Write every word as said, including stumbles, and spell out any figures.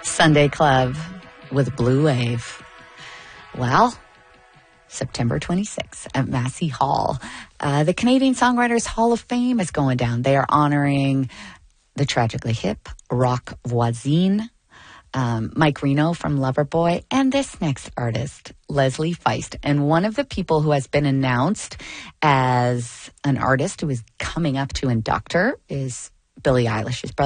Sunday Club with Blue Wave. Well, September twenty-sixth at Massey Hall. Uh, the Canadian Songwriters Hall of Fame is going down. They are honoring the tragically hip Rock Voisine, um, Mike Reno from Loverboy, and this next artist, Leslie Feist. And one of the people who has been announced as an artist who is coming up to induct her is Billie Eilish's brother.